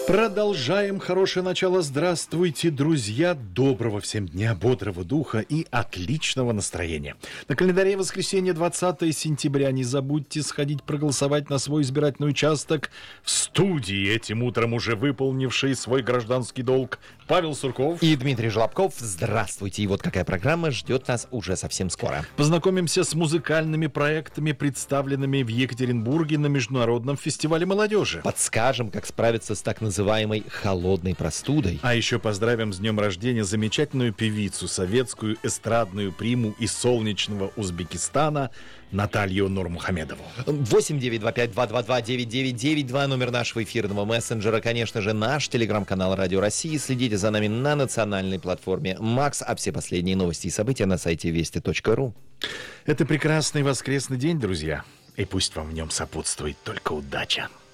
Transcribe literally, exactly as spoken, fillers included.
Продолжаем хорошее начало. Здравствуйте, друзья. Доброго всем дня, бодрого духа и отличного настроения. На календаре воскресенье, двадцатое сентября. Не забудьте сходить проголосовать на свой избирательный участок. В студии этим утром уже выполнивший свой гражданский долг Павел Сурков и Дмитрий Желобков. Здравствуйте. И вот какая программа ждет нас уже совсем скоро. Познакомимся с музыкальными проектами, представленными в Екатеринбурге на Международном фестивале молодежи. Подскажем, как справиться с так называемой холодной простудой. А еще поздравим с днем рождения замечательную певицу, советскую эстрадную приму из солнечного Узбекистана Наталью Нурмухамедову. восемь девять два пять два два два девять девять девять два номер нашего эфирного мессенджера. Конечно же, наш телеграм-канал Радио России. Следите за нами на национальной платформе Макс, а все последние новости и события на сайте вести точка ру. Это прекрасный воскресный день, друзья. И пусть вам в нем сопутствует только удача.